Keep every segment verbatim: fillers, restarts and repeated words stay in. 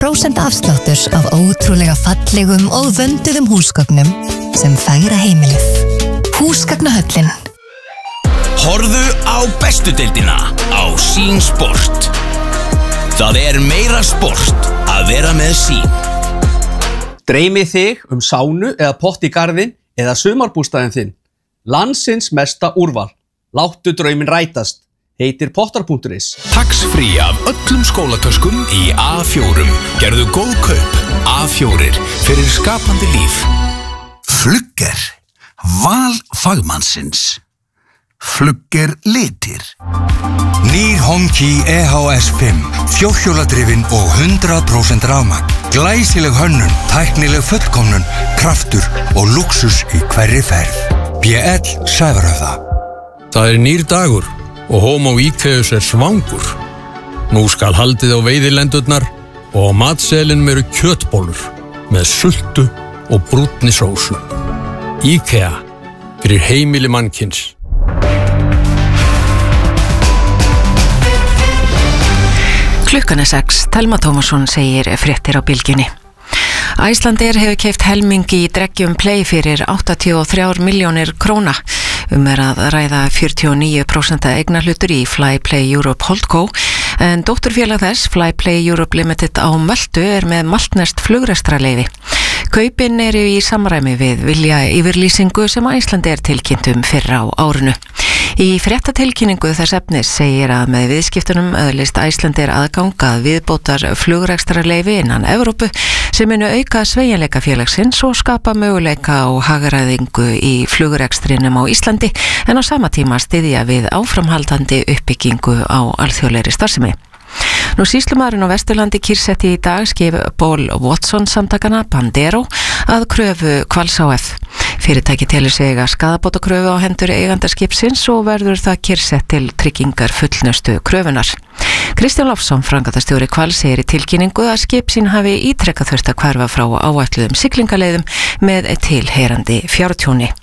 prósent afsláttur af ótrúlega fallegum og vönduðum húsgögnum sem færa heimilið. Húsgagnahöllin. Horfðu á bestu deildina á Sín Sport. Það er meira sport að vera með Sín. Dreymið þig um sánu eða pott í garðinn eða sumarbústaðinn þinn. Landsins mesta úrval. Láttu drauminn rætast. Heitir pottar punktur is. Tax-free af öllum skólatöskum í A fjórum. Gerðu góð kaup. A fjórir fyrir skapandi líf. Flugger. Val fagmannsins. Flugger litir. Nýr Honki E H S fimm. Fjórhjóladrifin og hundrað prósent rafmagn. Glæsileg hönnun, tæknileg fullkomnun, kraftur og luxus í hverri ferð. B L Sævarhöfða. Það er nýr dagur og Homo Íkveus er svangur. Nú skal haldið á veiðilendurnar og á matselinum eru kjötbólur með sultu og brúnni sósu. IKEA fyrir heimili mannkins. Klukkan er sex. Telma Tómasson segir fréttir á bylgjunni. Icelandair hefur keypt helming í dreggjum Play fyrir áttatíu og þrjár milljónir króna. Um er að ræða fjörutíu og níu prósent eignarhlutur í Flyplay Europe Holdco, en dótturfélag þess, Flyplay Europe Limited á Möltu, er með maltneskt flugrekstrarleyfi. Kaupin eru í samræmi við vilja yfirlýsingu sem Icelandair tilkynntum fyrr á árinu. Í fréttatilkynningu þess efnis segir að með viðskiptunum öðlist Icelandair aðgang að viðbótar flugrekstrarleyfi innan Evrópu sem munu auka sveigjanleika félagsins og skapa möguleika og hagræðingu í flugrekstrinum á Íslandi, en á sama tíma styðja við áframhaldandi uppbyggingu á alþjóðlegri starfsemi. Nú sýslumaðurinn á Vesturlandi kyrrsetti í dag skip Paul Watson samtakana Pandero að kröfu Hvals H F. Fyrirtæki telur sig að skaðabótakröfu á hendur eigandaskipsins og verður það kyrrsett til tryggingar fullnustu kröfunar. Kristján Lofsson, framkvæmdastjóri Hvals, segir í tilkynningu að skip sín hafi ítrekað þurft að hverfa frá áætluðum siglingaleiðum með tilheyrandi fjártjóni.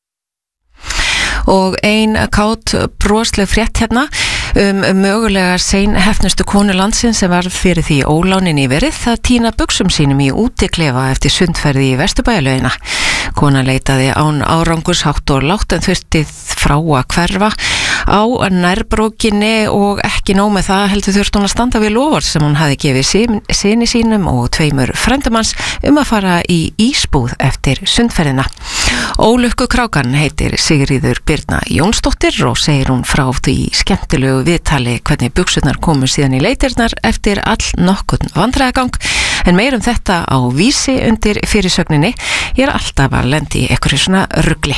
Og ein kát brosleg frétt hérna um mögulega sein hefnustu konu landsins sem varð fyrir því ólánin í verið að týna buxum sínum í útiklefa eftir sundferði í Vesturbæjarlaugina. Kona leitaði án árangurs hátt og látt en þurfti frá að hverfa á nærbrókinni og ekki nóg með það heldur þurfti hún að standa við lofar sem hún hafi gefið syni sínum og tveimur frændumanns um að fara í ísbúð eftir sundferðina. Ólukku krákan heitir Sigríður Birna Jónsdóttir og segir hún frá því skemmtilegu viðtali hvernig buxurnar komu síðan í leitirnar eftir all nokkurn vandræðagang, en meir um þetta á Vísi undir fyrirsögninni. Ég er alltaf að lendi í einhverju svona rugli.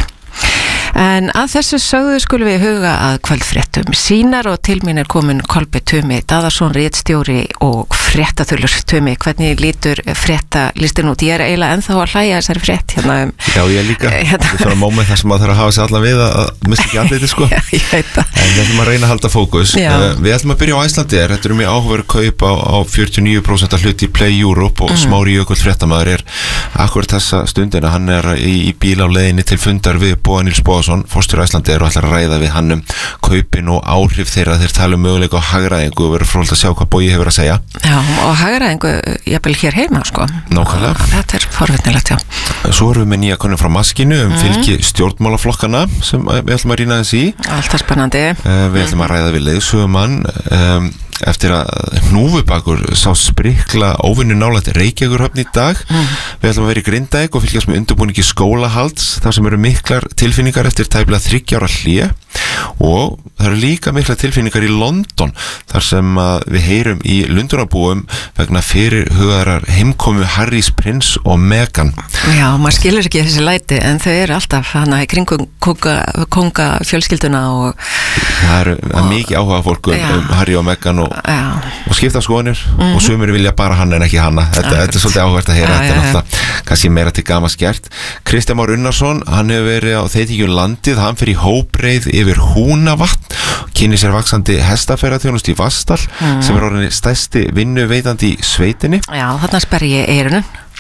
En að þessu sögðu skulum við huga að kvöldfréttum sínar og til mín er komin Kolbi Tumi Daðarsson, ritstjóri og fréttaþulur. Tumi, hvernig lítur fréttalistinn út? Ég er eiginlega ennþá að hlæja þessari frétt hérna um... Já, ég líka. Þetta er svona móment þar sem að þarf að hafa sig allan við að missa ekki andliti, sko. Já, ég veit það. En við ætlum að reyna að halda fókus. Uh, við ætlum að byrja á Icelandair. Þetta eru mjög áhugaverð kaup á, á fjörutíu og níu prósent hluti í Play Europe og mm. Smári Jökull fréttamaður er akkurat þessa stundina. Hann er í, í bíl á leiðinni til fundar við Boga Nils Bogason, forstjóri Icelandair, og ætlar að ræða við hann um kaupin og áhrif þeirra. Þeir tala um möguleika á hagræðingu og verður fróðlegt að sjá hvað Bogi hefur að segja. Já, og hagræðingu jafnvel hér heima, sko. Nákvæmlega. Þetta er forvitnilegt, já. Svo erum við með nýja könnun frá Maskinu um mm. fylgi stjórnmálaflokkana sem við ætlum að rýna þess í. Alltaf spennandi. Uh, við ætlum að ræða við leiðsögumann um, eftir að Hnúfubakur sá sprikla óvinnu nálægt Reykjavíkurhöfn í dag. Mm. Við ætlum að vera í Grindavík og fylgjast með undirbúningi skólahalds þar sem eru miklar tilfinningar eftir tæplega þriggja ára hlé, og það eru líka miklar tilfinningar í London þar sem við heyrum í Lundunarbúum vegna fyrirhugaðrar heimkomu Harrys prins og Meghan. Já, maður skilur ekki þessi læti en þau eru alltaf hana í kringum konga, konga fjölskylduna og það eru og, mikið áhuga fólk um, um Harry og Meghan og, og skipta skoðanir mm-hmm. og sumir vilja bara hann en ekki hanna. Þetta, þetta er svolítið áhugavert að heyra. Þetta er náttúrulega kannski meira til gamans gert. Kristján Már Unnarsson, hann hefur verið á þeytingjum landið, hann fyrir hópreið yfir Húnavatn, kynni sér vaxandi hestaferðaþjónustu í Vatnsdal mm. sem er orðinni stærsti vinnuveitandi í sveitinni. Já, þarna sperri ég eyrunum.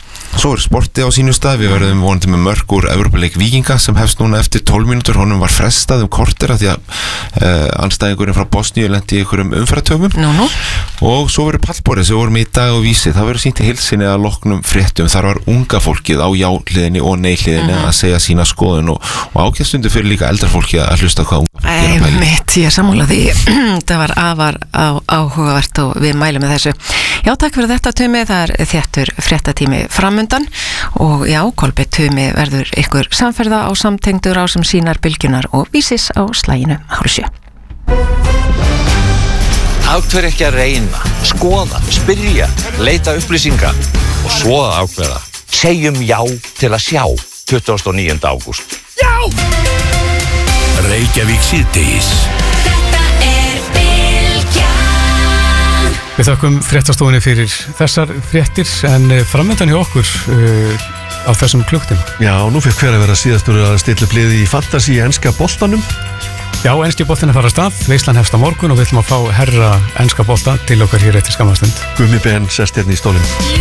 Svo er sporti á sínu stað, við verðum vonandi með mörk úr Evrópuleik Víkinga sem hefst núna eftir tólf mínútur, honum var frestað um korter af því að uh, anstæðingurinn frá Bosníu lendi í einhverjum umferðartöfum no, no. og svo verður pallborðið sem vorum í dag og vísi, það verður sýnt í heilsinni að loknum fréttum, þar var unga fólkið á já-hliðinni og nei-hliðinni uh-huh. að segja sína skoðun og, og ágæðstundu fyrir líka eldra fólki að hlusta hvað unga fólki er að pæli. Mitt, ég er sammála því, það var afar á, áhugavert og við mælum með þessu. Já, takk fyrir þetta Tumi, það er þéttur fréttatími framundan og já, Kolbeinn Tumi verður ykkur samferða á samtengdur á sem sínar bylgjunar og vísis á slæginu hálf sjö. Ákveður ekki að reyna, skoða, spyrja, leita upplýsinga og svo að ákveða. Segjum já til að sjá tuttugasta og níunda ágúst. Já! Reykjavík síðdegis. Við þakkum fréttastofunni fyrir þessar fréttir en framöndan hjá okkur uh, á þessum klukktíma. Já, nú fyrir hver að vera síðastur að stilla upp liði í fantasy enska boltanum. Já, enski boltin að fara af stað, veislan hefst á morgun og við ætlum að fá herra enska bolta til okkar hér eftir skamma stund. Gummi Ben sest hérna í stólinn.